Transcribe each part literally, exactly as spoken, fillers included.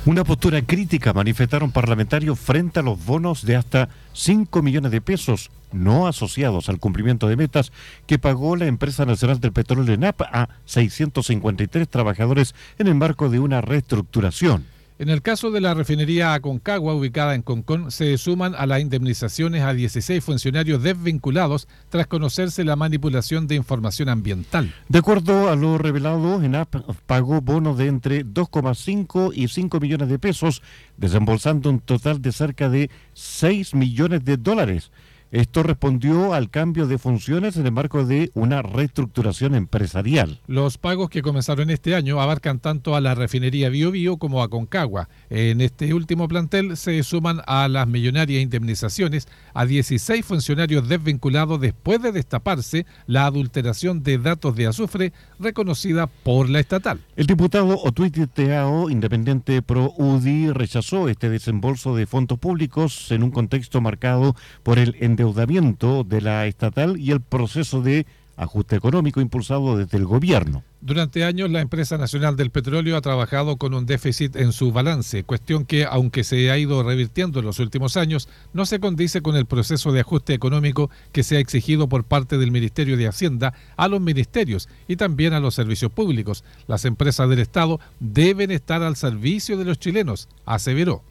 Una postura crítica manifestaron parlamentarios frente a los bonos de hasta cinco millones de pesos no asociados al cumplimiento de metas que pagó la Empresa Nacional del Petróleo ENAP a seiscientos cincuenta y tres trabajadores en el marco de una reestructuración. En el caso de la refinería Aconcagua, ubicada en Concón, se suman a las indemnizaciones a dieciséis funcionarios desvinculados tras conocerse la manipulación de información ambiental. De acuerdo a lo revelado, ENAP pagó bonos de entre dos coma cinco y cinco millones de pesos, desembolsando un total de cerca de seis millones de dólares. Esto respondió al cambio de funciones en el marco de una reestructuración empresarial. Los pagos que comenzaron este año abarcan tanto a la refinería Biobío como a Aconcagua. En este último plantel se suman a las millonarias indemnizaciones a dieciséis funcionarios desvinculados después de destaparse la adulteración de datos de azufre reconocida por la estatal. El diputado otuiteado independiente Pro U D I rechazó este desembolso de fondos públicos en un contexto marcado por el endeudamiento endeudamiento de la estatal y el proceso de ajuste económico impulsado desde el gobierno. Durante años, la Empresa Nacional del Petróleo ha trabajado con un déficit en su balance, cuestión que, aunque se ha ido revirtiendo en los últimos años, no se condice con el proceso de ajuste económico que se ha exigido por parte del Ministerio de Hacienda a los ministerios y también a los servicios públicos. Las empresas del Estado deben estar al servicio de los chilenos, aseveró.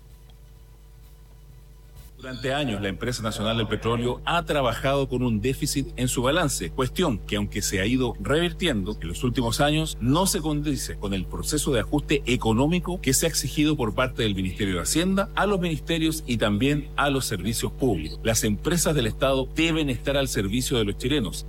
Durante años, la Empresa Nacional del Petróleo ha trabajado con un déficit en su balance, cuestión que, aunque se ha ido revirtiendo en los últimos años, no se condice con el proceso de ajuste económico que se ha exigido por parte del Ministerio de Hacienda a los ministerios y también a los servicios públicos. Las empresas del Estado deben estar al servicio de los chilenos.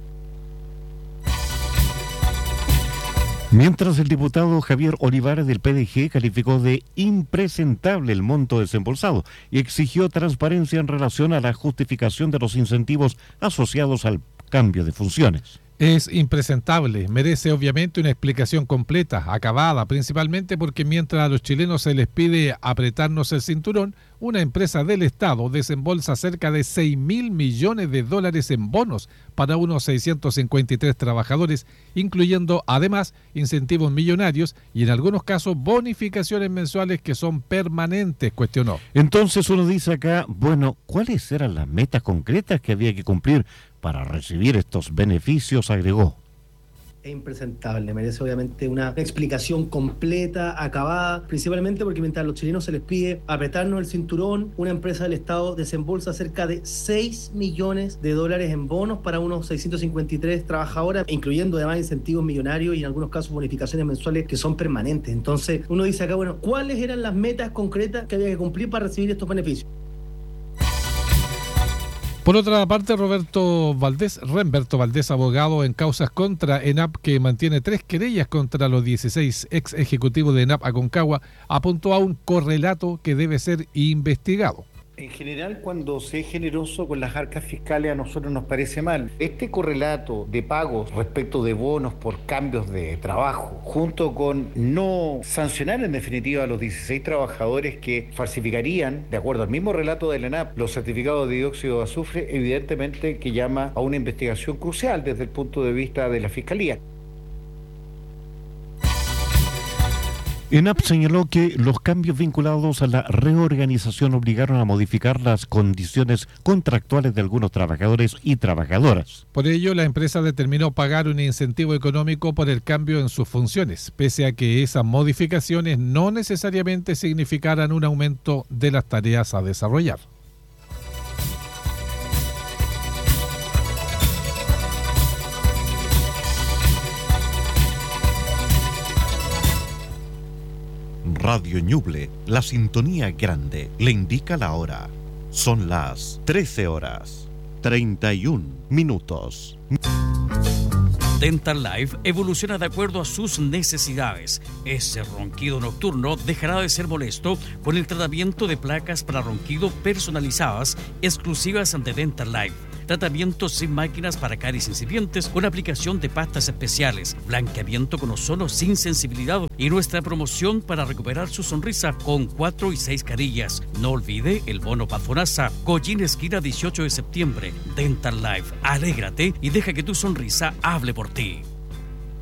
Mientras el diputado Javier Olivares del P D G calificó de impresentable el monto desembolsado y exigió transparencia en relación a la justificación de los incentivos asociados al cambio de funciones. Es impresentable, merece obviamente una explicación completa, acabada, principalmente porque mientras a los chilenos se les pide apretarnos el cinturón, una empresa del Estado desembolsa cerca de seis mil millones de dólares en bonos para unos seiscientos cincuenta y tres trabajadores, incluyendo además incentivos millonarios y en algunos casos bonificaciones mensuales que son permanentes, cuestionó. Entonces uno dice acá, bueno, ¿cuáles eran las metas concretas que había que cumplir para recibir estos beneficios?, agregó. Es impresentable, merece obviamente una explicación completa, acabada, principalmente porque mientras a los chilenos se les pide apretarnos el cinturón, una empresa del Estado desembolsa cerca de seis millones de dólares en bonos para unos seiscientos cincuenta y tres trabajadores, incluyendo además incentivos millonarios y en algunos casos bonificaciones mensuales que son permanentes. Entonces uno dice acá, bueno, ¿cuáles eran las metas concretas que había que cumplir para recibir estos beneficios? Por otra parte, Roberto Valdés, Remberto Valdés, abogado en causas contra ENAP, que mantiene tres querellas contra los dieciséis ex ejecutivos de ENAP Aconcagua, apuntó a un correlato que debe ser investigado. En general, cuando se es generoso con las arcas fiscales, a nosotros nos parece mal. Este correlato de pagos respecto de bonos por cambios de trabajo, junto con no sancionar en definitiva a los dieciséis trabajadores que falsificarían, de acuerdo al mismo relato de la ENAP, los certificados de dióxido de azufre, evidentemente que llama a una investigación crucial desde el punto de vista de la Fiscalía. ENAP señaló que los cambios vinculados a la reorganización obligaron a modificar las condiciones contractuales de algunos trabajadores y trabajadoras. Por ello, la empresa determinó pagar un incentivo económico por el cambio en sus funciones, pese a que esas modificaciones no necesariamente significaran un aumento de las tareas a desarrollar. Radio Ñuble, la sintonía grande, le indica la hora. Son las trece horas, treinta y un minutos. Dental Life evoluciona de acuerdo a sus necesidades. Ese ronquido nocturno dejará de ser molesto con el tratamiento de placas para ronquido personalizadas exclusivas ante Dental Life. Tratamientos sin máquinas para caries incipientes con aplicación de pastas especiales, blanqueamiento con ozono sin sensibilidad y nuestra promoción para recuperar su sonrisa con cuatro y seis carillas. No olvide el bono Pafonasa, Collín esquina dieciocho de septiembre. Dental Life, alégrate y deja que tu sonrisa hable por ti.